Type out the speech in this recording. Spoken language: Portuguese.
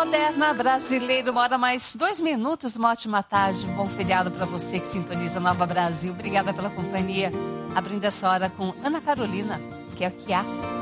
Moderna Brasileiro, uma hora mais 2 minutos, uma ótima tarde, um bom feriado para você que sintoniza Nova Brasil. Obrigada pela companhia. Abrindo essa hora com Ana Carolina, que é o que há.